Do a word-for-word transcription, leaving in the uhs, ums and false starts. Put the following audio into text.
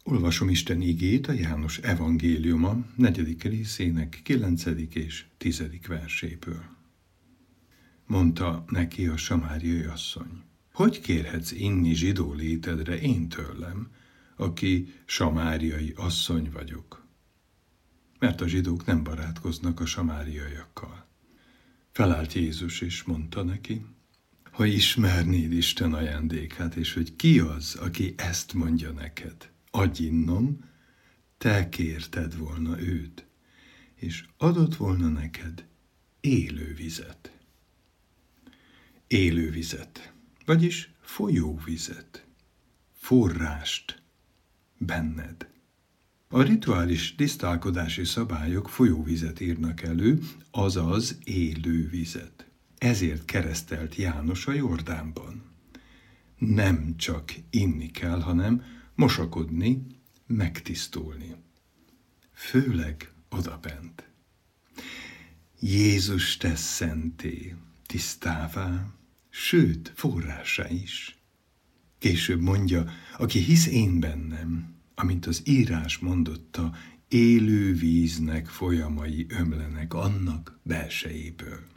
Olvasom Isten igét a János evangéliuma negyedik részének kilencedik és tizedik verséből. Mondta neki a samáriai asszony: hogy kérhetsz inni zsidó létedre én tőlem, aki samáriai asszony vagyok? Mert a zsidók nem barátkoznak a samáriaiakkal. Felállt Jézus és mondta neki: ha ismernéd Isten ajándékát, és hogy ki az, aki ezt mondja neked, adj innom, te kérted volna őt, és adott volna neked élő vizet. Élő vizet, vagyis folyóvizet, forrást benned. A rituális tisztálkodási szabályok folyóvizet írnak elő, azaz élő vizet. Ezért keresztelt János a Jordánban. Nem csak inni kell, hanem mosakodni, megtisztulni. Főleg odabent. Jézus tesz szenté, tisztává, sőt, forrásá is. Később mondja, aki hisz én bennem, amint az írás mondotta, élő víznek folyamai ömlenek annak belsejéből.